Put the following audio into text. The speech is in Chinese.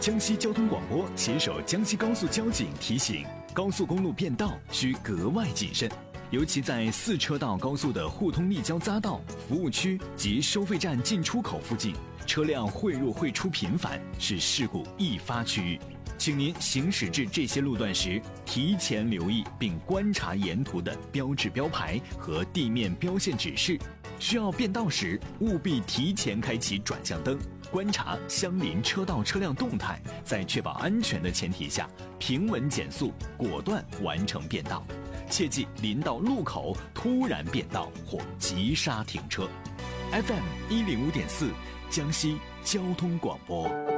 江西交通广播携手江西高速交警提醒：高速公路变道需格外谨慎，尤其在4车道高速的互通立交匝道、服务区及收费站进出口附近，车辆汇入汇出频繁，是事故易发区域。请您行驶至这些路段时，提前留意并观察沿途的标志标牌和地面标线指示。需要变道时，务必提前开启转向灯，观察相邻车道车辆动态，在确保安全的前提下，平稳减速，果断完成变道。切忌临到路口突然变道或急刹停车。FM105.4，江西交通广播。